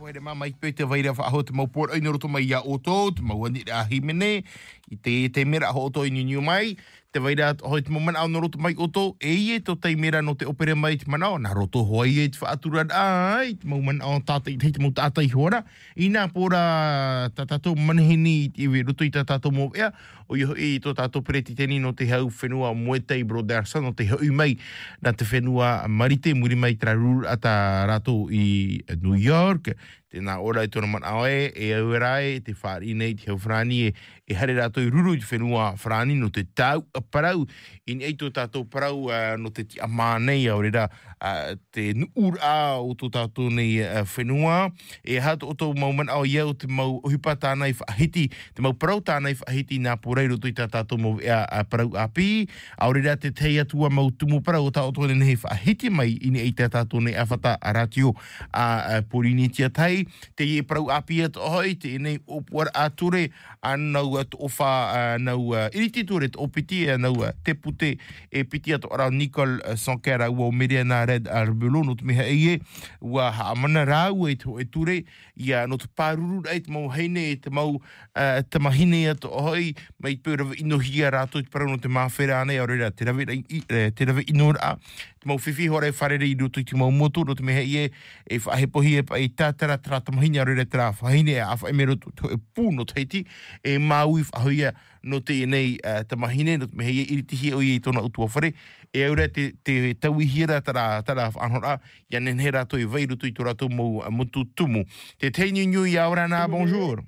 Wai re mama I pe te vaira wha te mau por ai roto mai ia oto, te mau ani a himene, I te mera ho oto I niu mai, te vaira hoi te moment au no roto mai oto, e to te mera no te opere mai te manao, na roto hoi e te whaaturad ai, te moment au tata I te mau tata I hora, I nā pora tatato manihini I roto I tatato mo ea, o iho I to tato pereti teni no te hau whenua moetei brodersa, no te hau mai na te whenua marite, muri mai tra rur ata rato I New York, tēnā ora I tōna man aoe, e auerai, te whaari nei, te hau whrani, e hare rato I ruru I te whenua whrani no te tau parau, in eito tātou parau no te tia mānei au rera, te nuur a o tō tātou nei whenua, e hato o tō mau man au iau te mau hupa tānei whahiti, te mau parau tānei whahiti nā porei roto I tātou mau parau api, au rera te tei atua mau tumu parau o tātou nei whahiti mai, ini ei tātou nei awhata a ratio a porini tia tai, te ie parau api at ohoi, te inei opuar ature, anau at ofa nau irititore te opiti, anau te pute e piti at orau Nicole Sankera ua o merea nā red arbelo, no te meha eie, ua haamana rau e ture, ia no te pāruru ei te mau heine, e te mau tamahine at ohoi, mai pērawa inohia rātou te parau no te mawhera anei, au reira, te rawe inora, te mau whiwhi hore wharere I roto I te mau motu, no te meha ie, e whahepohi e pa I tātara tamahinia rere te rā whahine a wha emero e pū no teiti, e maui whahoia no te nei tamahine, no te meha ie iritihi o I tōna utua whare, e aura te tauihira tara whanhora, ia nenhe rātou I vai roto I tō rātou mau motu tumu. Te teini nui Iaurana, bonjour.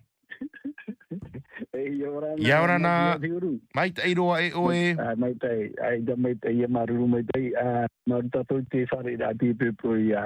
Iaurana, mai tai roa e oe. Mai tai, mai tai e maruru mai tai, marutato te whare rā te pepo ia.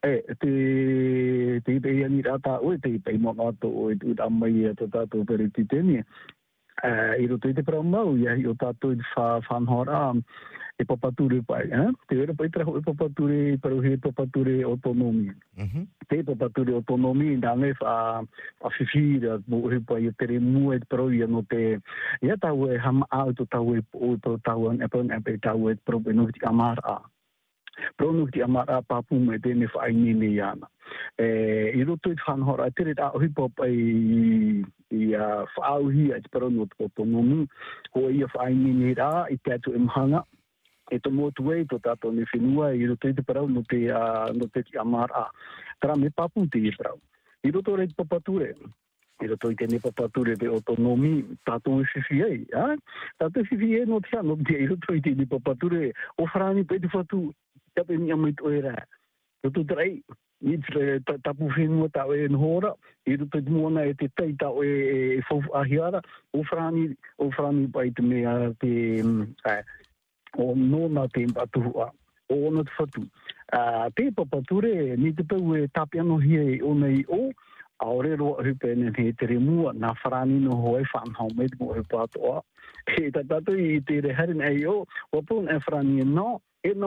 Te iani rata oe, te ipai mo ato oe, tu amai e to tātou pereti tēne. I roto I te parau mau, ia I o tātou I whanhora, e papature pai, te ora pai traho e papature, paruhi e papature autonomi. Te papature autonomi, nāngai a whiwhira, mo he pai e tere mua e parau ia no te, ia tau e hama au to tau e tau an epe tau e parau e no ki amara. Parau no ki amara papu me tēne whainini iana. I roto I whanhora, tere rā ohi papai I whaauhi a te parau no te autonomi, ho ia whainini rā, I te atu e mahanga, e to motu e to tātou ne whenua I roto I te parau no te ki amara. Tara me papu te I parau. I roto re te papature. I roto I te ne papature te autonomi tātou e whiwhi ei. Tātou whiwhi e no te ano. I roto I te ne papature o wharani pe te whatu. Tape ni amai to e rā. Roto trai. I te tapu whenua tau e nhora. I roto I te moana e te tei tau e whaufu ahiara. O wharani pai te mea te... o nona te mpatuhua, o ona te whatu. Te papature, ni te pau e tapi ano hie o nei o, aore roa hupe ne he tere mua, nā wharani no hoe whanhau me te mo he patoa. E tatatu I te reharin ei o, wapun e wharani e no,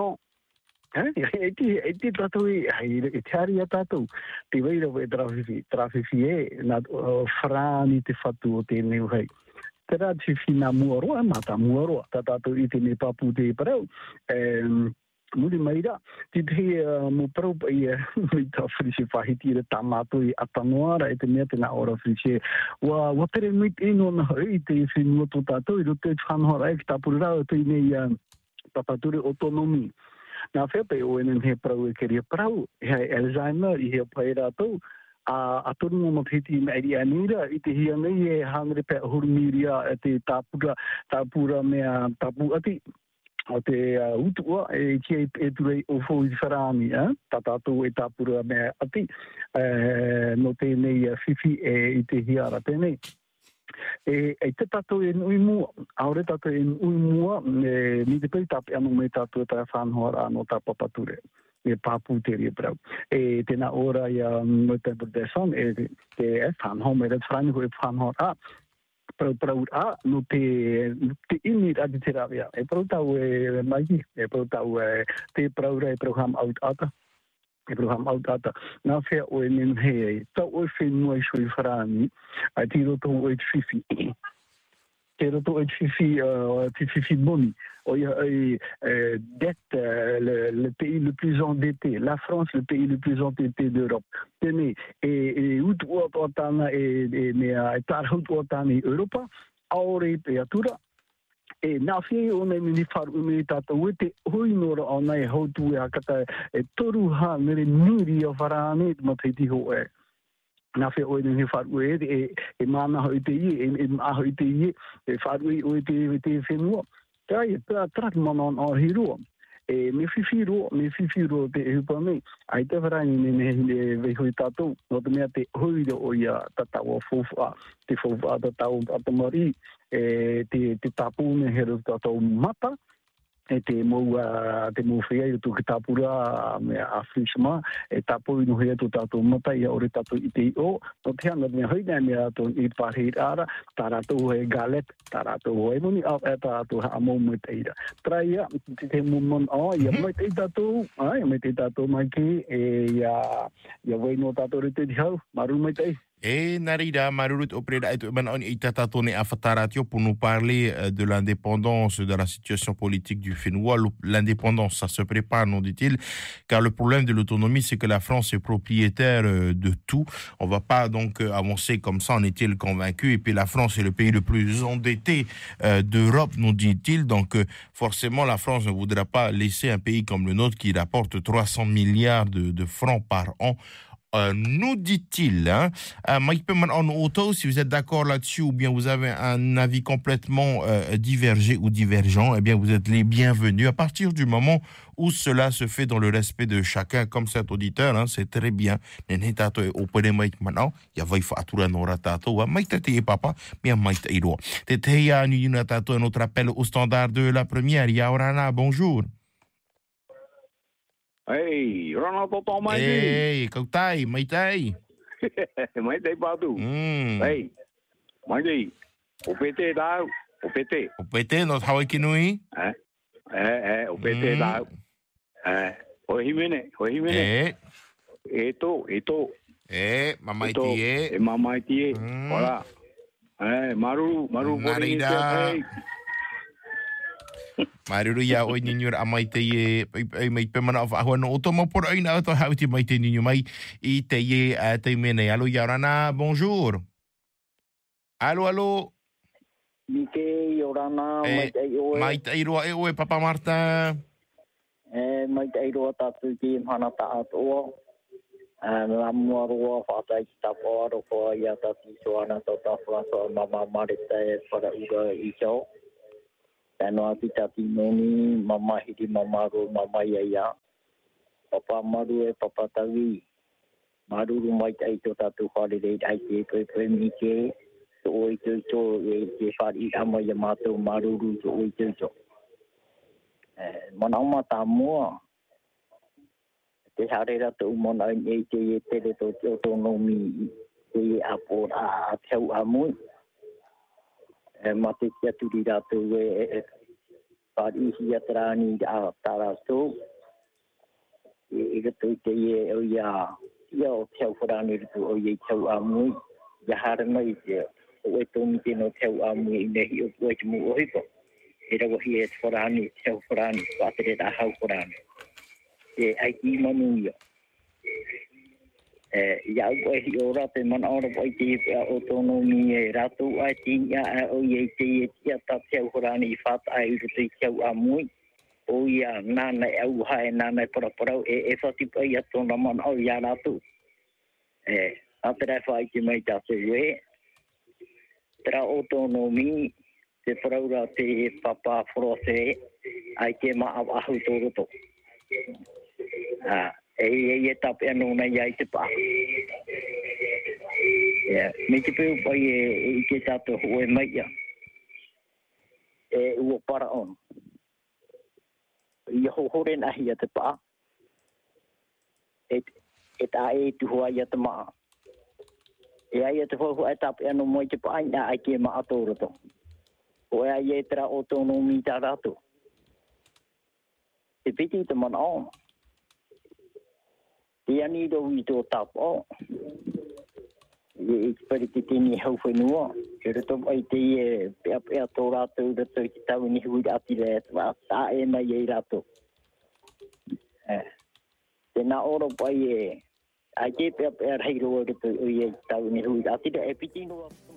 e te tatu e te hari a tatu, te weira e trafifi e, nā wharani te whatu o te neu hei. Tera te whina muaroa, mata muaroa, tātou I te ne papu te parau. Muri maira, te mo parau pa I ta whirise whahiti re tamato I atanoara e te mea tēnā ora whirise. Wa tere mit ino na hoi te whenua tō tātou, I rote whanhora e ki tāpurira o te nei papature autonomi. Nā whepe o enen he parau e keria parau, he Alzheimer I he pai rātou, a tonu mo piti me iri anira I te hia nei e hangre pe hurumiria e te tapura mea tapu ati o te utua e kia e turei o fo I wharani tatatou e tapura mea ati no te nei whiwhi I te hiara tēnei e te tatou e nui mua aore tatou e nui mua ni te pei tapi anu me tatou ta whanhoara no ta papature e papu te ria brau. E tēnā ora ia mo te protection e te whanhau me rei whanau e whanhau parau no te ini rati te rawea. E parau tau e maiki, e parau tau te parau rei parau ham out ata. E parau ham out ata. Nā whea o e nen hei, tau o e whenua I sui wharani, a tiro tau o e whiwhi. te roto e fifi boni. Dette, le pays le plus endetté. La France, le pays le plus endetté d'Europe. Tenez, et out otana et tar out otana Europa, aure peatura. E nā whii o nei mini wharu me tātou e te hoinora o nei hautu e akata e toru ha nere nuri o wharane te mataiti ho e. Nā whii o nei wharu e mana ho i te ie, e maho i te ie, e wharu i o te whenua. Tai e trak mana o hiroa. E me whiwhiro te hupa mei. Ai te wharani ne vehoi tātou. No te mea te hoiro o ia tatau a fōwha. Te fōwha tatau atamari. Te tāpūne hero tātou mata. E te mou whea i tu ki tāpura me a whisma. E tāpū ino hea tu tātou mata i ore tātou i te o. No te hana mea hoi nei mea tātou i pārhei ara. Tā rātou he galet. Tā rātou hoi moni au e tā rātou ha mou mai teira. Trai ia, te mumon o, ia mai te tātou. Ia mai te tātou mai ki. Ia wei no tātou rite di hau. Maru mai tei. Et Narida Marurut auprès pour nous parler de l'indépendance, de la situation politique du Fénois. L'indépendance, ça se prépare, nous dit-il, car le problème de l'autonomie, c'est que la France est propriétaire de tout. On va pas donc avancer comme ça, en est-il convaincu. Et puis la France est le pays le plus endetté d'Europe, nous dit-il. Donc forcément, la France ne voudra pas laisser un pays comme le nôtre qui rapporte 300 milliards de francs par an. Nous dit-il, Mike Peman en auto, si vous êtes d'accord là-dessus ou bien vous avez un avis complètement divergé ou divergent, eh bien vous êtes les bienvenus à partir du moment où cela se fait dans le respect de chacun, comme cet auditeur, c'est très bien. Maintenant, il y a atura nora tato, Mike tete papa, bien Mike tairo. Tete ya nu tato notre appel au standard de la première. Yaorana, bonjour. Hey, Rana Toto Mai. Hey, kautai, mai tai. Mai tai patu. Hey, mai tai. O PT tau, o PT. O PT no Hawaii Kinui? O PT tau. O himene. Eto. Mamai tie. Mamai tie. Ora. Maru Narida. Maruru ya o ninyo amai te mai pemana of ahua no otomo por aina to hauti mai te ninyo mai I te mene. Allo Yorana, bonjour. Allo. Mike Yorana, mai te iroa e oe Papa Martin. Mai te iroa tatu ki mana ta atoa. La mua roa whaatai ki tapo aro ko ia tati soana to tawha so mama marita para uga I chau. Tēnā tati noni, mama hiri, mama ro, mama iaia. Papa maru e papa tawi. Maruru mai tai to tatu holiday ai te koe mike. So oi to e whari ama ia mātou maruru so oi to. Manauma tā mua. Te harera to umona e te tere to te autonomi te apo a tau amui. Mate kia turi rātou whari hi atarani a tāratou. E gato te o ia o tau wharani rito o ia tau amui. Ia harana I te o e tōmi tēnō tau amui I nehi o koe te mu o hipo. E rawa hi e wharani, tau wharani, whatere tā hau wharani. E aiki manu ia. Ia au hi o rate mana ora pai te autonomi e rato ai tinga o ye te ia ta tau horani whata ai te tau amui o ia nana au hae nana para e whati pai atona mana o ia rato atera whai te mai tātou e tera autonomi te paraura te papa frose ai te maa ahu tōroto e tape anō nei ai te pā. Me te pēu pai I ke tātou hoe mai ia. Ua para on. Ia hore nahi a te pā. E tā tuho ai a te maa. E ai a te whauhu ai tape anō mai te pā ina ai ke maa tōroto. O ai e tera autonomi tā rātou. Te piti te mana on. Ia ni do I tō tapo. I te pere te tini hau whenua. Kira tom ai te pe to rato de to kita ni hui ati le va ta e na ye rato. Te na oro pai ai ke pe rei ro ke to ye ta ni hui ati de epitino